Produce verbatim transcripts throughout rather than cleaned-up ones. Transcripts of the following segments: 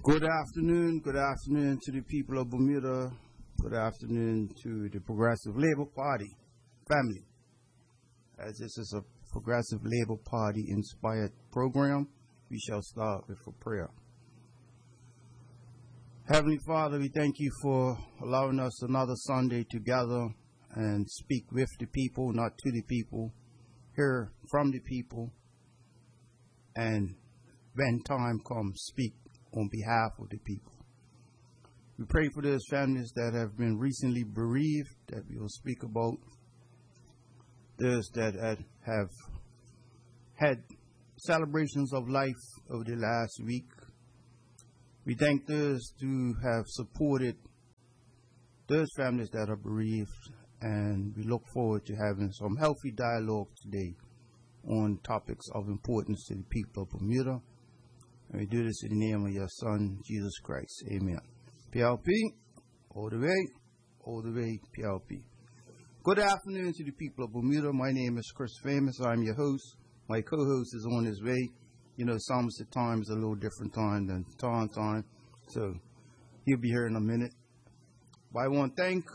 Good afternoon. Good afternoon to the people of Bermuda. Good afternoon to the Progressive Labor Party family. As this is a Progressive Labor Party inspired program, we shall start with a prayer. Heavenly Father, we thank you for allowing us another Sunday to gather and speak with the people, not to the people, hear from the people, and when time comes, speak on behalf of the people. We pray for those families that have been recently bereaved, that we will speak about, those that have had celebrations of life over the last week. We thank those who have supported those families that are bereaved, and we look forward to having some healthy dialogue today on topics of importance to the people of Bermuda. And we do this in the name of your Son, Jesus Christ. Amen. P L P, all the way, all the way, P L P. Good afternoon to the people of Bermuda. My name is Chris Famous. I'm your host. My co-host is on his way. You know, Somerset time is a little different time than Taunton time, so he'll be here in a minute. But I want to thank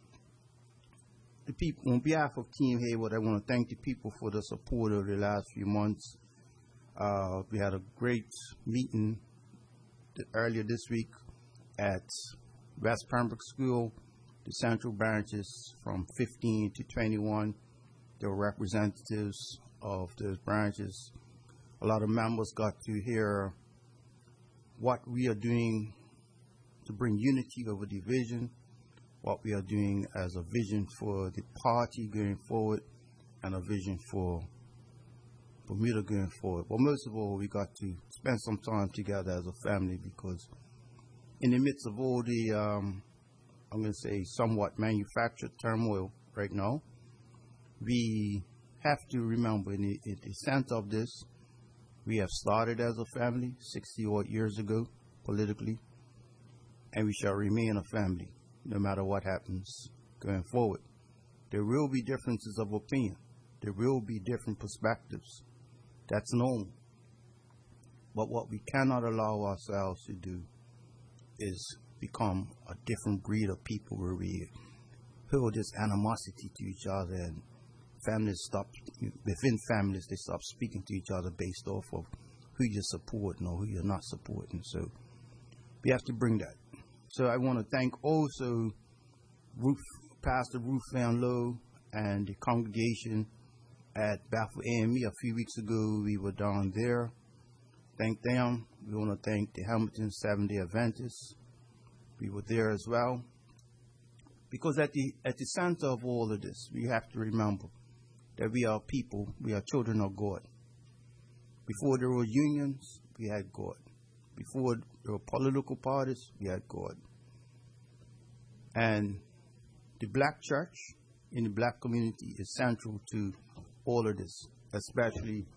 the people, on behalf of Team Hayward, I want to thank the people for the support over the last few months. Uh, we had a great meeting earlier this week at West Pembroke School. The central branches from fifteen to twenty-one, there were representatives of those branches. A lot of members got to hear what we are doing to bring unity over division, what we are doing as a vision for the party going forward, and a vision for Bermuda going forward. But most of all, we got to spend some time together as a family, because in the midst of all the, um, I'm going to say, somewhat manufactured turmoil right now, we have to remember in the, in the center of this, we have started as a family sixty odd years ago politically, and we shall remain a family no matter what happens going forward. There will be differences of opinion. There will be different perspectives. That's normal. But what we cannot allow ourselves to do is become a different breed of people where we feel this animosity to each other, and families stop, within families, they stop speaking to each other based off of who you're supporting or who you're not supporting. So we have to bring that. So I want to thank also Ruth, Pastor Ruth Van Lowe and the congregation at Bethel A M E. A few weeks ago, we were down there. Thank them. We want to thank the Hamilton Seventh-day Adventists. We were there as well. Because at the at the center of all of this, we have to remember that we are people, we are children of God. Before there were unions, we had God. Before there were political parties, we had God. And the black church in the black community is central to all of this, especially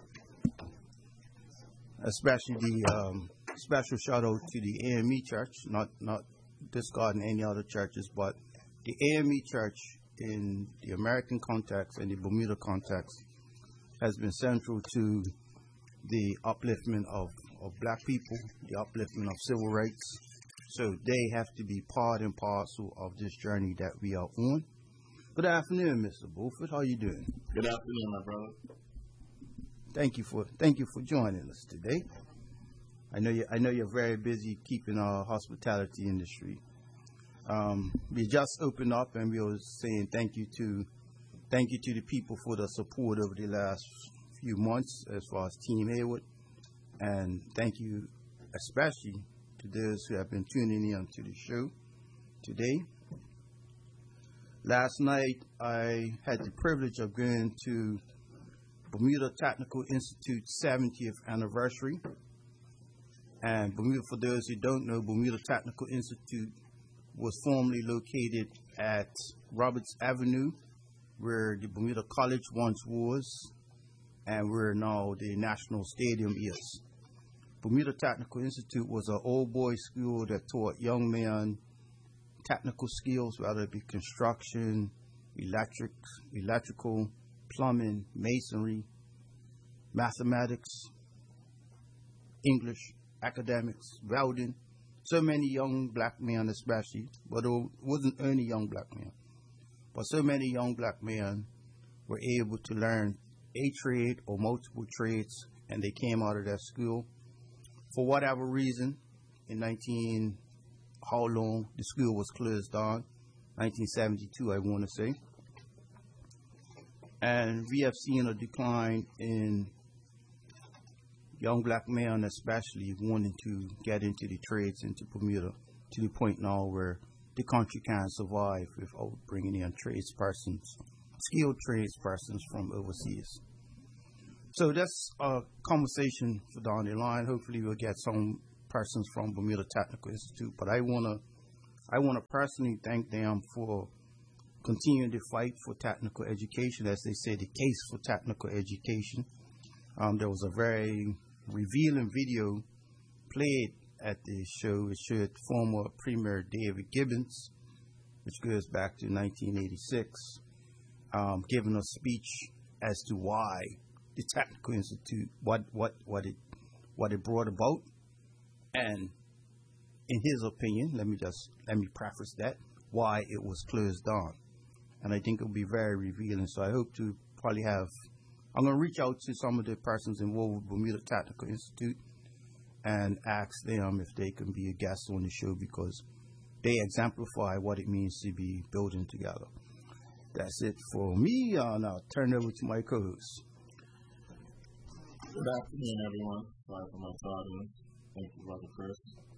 especially the um, special shout out to the A M E Church, not not discarding any other churches, but the A M E Church in the American context and the Bermuda context has been central to the upliftment of, of black people, the upliftment of civil rights. So they have to be part and parcel of this journey that we are on. Good afternoon, Mister Beaufort. How are you doing? Good afternoon, my brother. Thank you for thank you for joining us today. I know you I know you're very busy keeping our hospitality industry. Um, we just opened up, and we were saying thank you to thank you to the people for the support over the last few months as far as Team Hayward, and thank you especially to those who have been tuning in to the show today. Last night, I had the privilege of going to Bermuda Technical Institute's seventieth anniversary. And Bermuda, for those who don't know, Bermuda Technical Institute was formerly located at Roberts Avenue, where the Bermuda College once was, and where now the National Stadium is. Bermuda Technical Institute was an old boys school that taught young men technical skills, whether it be construction, electric, electrical, plumbing, masonry, mathematics, English, academics, welding. So many young black men especially, but it wasn't only young black men, but so many young black men were able to learn a trade or multiple trades, and they came out of that school. For whatever reason, in nineteen, how long, the school was closed down, nineteen seventy-two, I want to say. And we have seen a decline in young black men especially wanting to get into the trades into Bermuda, to the point now where the country can't survive without bringing in tradespersons, skilled tradespersons from overseas. So that's a conversation for down the line. Hopefully we'll get some persons from Bermuda Technical Institute, but I want to I want to personally thank them for continuing the fight for technical education, as they say, the case for technical education. Um, there was a very revealing video played at the show. It showed former Premier David Gibbons, which goes back to nineteen eighty-six, um, giving a speech as to why the Technical Institute, what what what it what it brought about, and in his opinion, let me just let me preface that, why it was closed down. And I think it'll be very revealing. So I hope to probably have, I'm going to reach out to some of the persons involved with Bermuda Technical Institute and ask them if they can be a guest on the show, because they exemplify what it means to be building together. That's it for me. Uh, now turn it over to my co-host. Good afternoon, everyone. Sorry for my tardiness. Thank you, Brother Chris.